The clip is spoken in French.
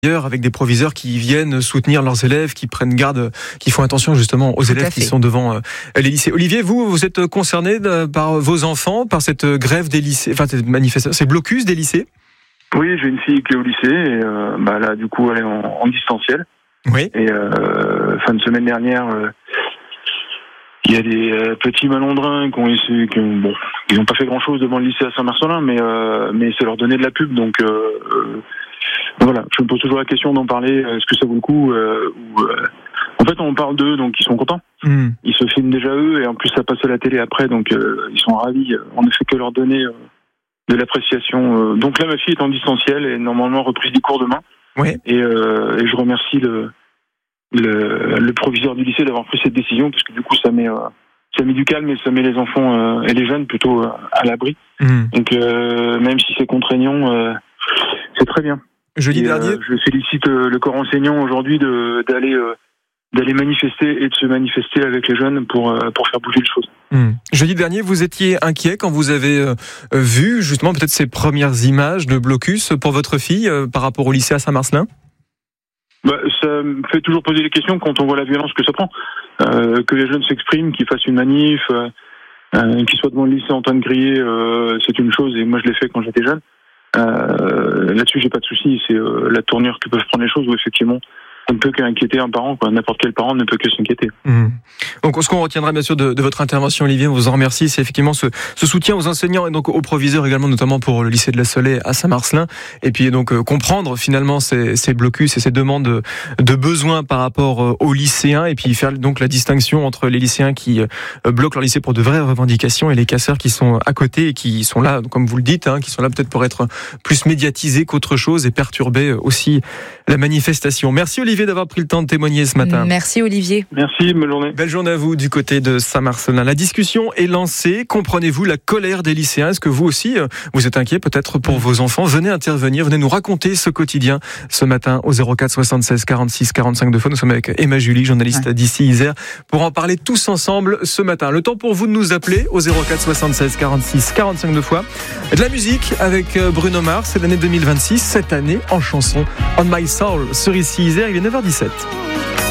avec des proviseurs qui viennent soutenir leurs élèves, qui prennent garde, qui font attention justement aux élèves qui sont devant les lycées. Olivier, vous êtes concerné par vos enfants, par cette grève des lycées, enfin cette manifestation, ces blocus des lycées? Oui, j'ai une fille qui est au lycée et là du coup elle est en distanciel. Oui. Et fin de semaine dernière, il y a des petits malandrins ils n'ont pas fait grand-chose devant le lycée à Saint-Marcelin, mais ça leur donnait de la pub, donc voilà. Je me pose toujours la question d'en parler. Est-ce que ça vaut le coup En fait, on parle d'eux, donc ils sont contents. Ils se filment déjà eux, et en plus ça passe à la télé après, donc ils sont ravis. On ne fait que leur donner de l'appréciation. Donc là, ma fille est en distanciel et normalement reprise des cours demain. Oui. Et je remercie le proviseur du lycée d'avoir pris cette décision, parce que du coup ça met du calme et ça met les enfants et les jeunes plutôt à l'abri. Donc même si c'est contraignant, c'est très bien. Jeudi dernier, je félicite le corps enseignant aujourd'hui d'aller manifester et de se manifester avec les jeunes pour faire bouger les choses. Jeudi dernier, vous étiez inquiet quand vous avez vu justement peut-être ces premières images de blocus pour votre fille par rapport au lycée à Saint-Marcelin? Ça me fait toujours poser des questions quand on voit la violence que ça prend. Que les jeunes s'expriment, qu'ils fassent une manif, qu'ils soient devant le lycée en train de crier, c'est une chose, et moi je l'ai fait quand j'étais jeune. Là-dessus j'ai pas de souci, c'est la tournure que peuvent prendre les choses où effectivement on ne peut qu'inquiéter un parent, quoi. N'importe quel parent ne peut que s'inquiéter. Donc ce qu'on retiendra bien sûr de votre intervention, Olivier, on vous en remercie, c'est effectivement ce soutien aux enseignants et donc aux proviseurs également, notamment pour le lycée de la Solée à Saint-Marcelin, et puis donc comprendre finalement ces blocus et ces demandes de besoins par rapport aux lycéens, et puis faire donc la distinction entre les lycéens qui bloquent leur lycée pour de vraies revendications et les casseurs qui sont à côté et qui sont là, comme vous le dites, qui sont là peut-être pour être plus médiatisés qu'autre chose et perturber aussi la manifestation. Merci Olivier d'avoir pris le temps de témoigner ce matin. Merci Olivier. Merci, bonne journée. Belle journée à vous du côté de Saint-Marcelin. La discussion est lancée. Comprenez-vous la colère des lycéens? Est-ce que vous aussi, vous êtes inquiet peut-être pour vos enfants? Venez intervenir, venez nous raconter ce quotidien ce matin au 04 76 46 45 2 fois. Nous sommes avec Emma Julie, journaliste d'ici Isère, pour en parler tous ensemble ce matin. Le temps pour vous de nous appeler au 04 76 46 45 2 fois. De la musique avec Bruno Mars, c'est l'année 2026, cette année en chanson On My Soul sur ici Isère, il est 9h17.